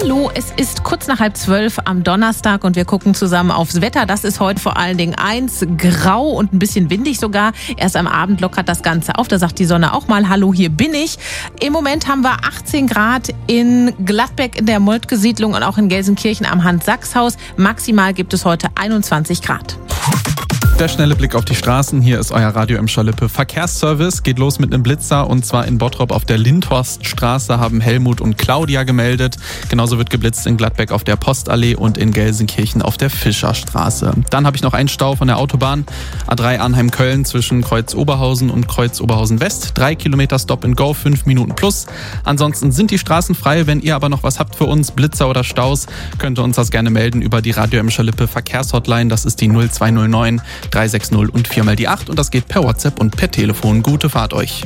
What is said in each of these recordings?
Hallo, es ist kurz nach 11:30 am Donnerstag und wir gucken zusammen aufs Wetter. Das ist heute vor allen Dingen grau und ein bisschen windig sogar. Erst am Abend lockert das Ganze auf. Da sagt die Sonne auch mal, hallo, hier bin ich. Im Moment haben wir 18 Grad in Gladbeck in der Moltke-Siedlung und auch in Gelsenkirchen am Hans-Sachs-Haus. Maximal gibt es heute 21 Grad. Der schnelle Blick auf die Straßen. Hier ist euer Radio Emscher Lippe Verkehrsservice. Geht los mit einem Blitzer und zwar in Bottrop auf der Lindhorststraße haben Helmut und Claudia gemeldet. Genauso wird geblitzt in Gladbeck auf der Postallee und in Gelsenkirchen auf der Fischerstraße. Dann habe ich noch einen Stau von der Autobahn A3 Arnheim-Köln zwischen Kreuz Oberhausen und Kreuz Oberhausen West. 3 Kilometer Stop and Go, 5 Minuten plus. Ansonsten sind die Straßen frei. Wenn ihr aber noch was habt für uns, Blitzer oder Staus, könnt ihr uns das gerne melden über die Radio Emscher Lippe Verkehrshotline. Das ist die 0209 360 und 4 mal die 8 und das geht per WhatsApp und per Telefon. Gute Fahrt euch.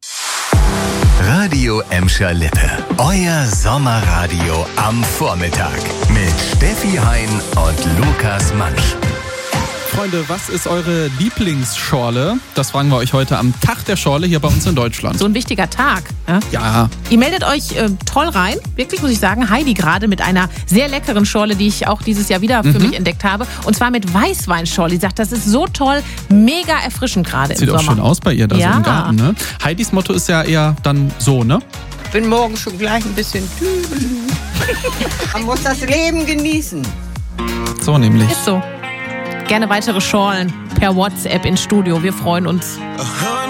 Radio Emscher Lippe. Euer Sommerradio am Vormittag mit Steffi Hein und Lukas Mansch. Freunde, was ist eure Lieblingsschorle? Das fragen wir euch heute am Tag der Schorle hier bei uns in Deutschland. So ein wichtiger Tag. Ne? Ja. Ihr meldet euch toll rein. Wirklich, muss ich sagen. Heidi gerade mit einer sehr leckeren Schorle, die ich auch dieses Jahr wieder für mich entdeckt habe. Und zwar mit Weißweinschorle. Die sagt, das ist so toll, mega erfrischend gerade im Sommer. Sieht auch schön aus bei ihr da so im Garten, ne? Heidis Motto ist ja eher dann so, ne? Bin morgen schon gleich ein bisschen tübelü. Man muss das Leben genießen. So nämlich. Ist so. Gerne weitere Schorlen per WhatsApp ins Studio. Wir freuen uns.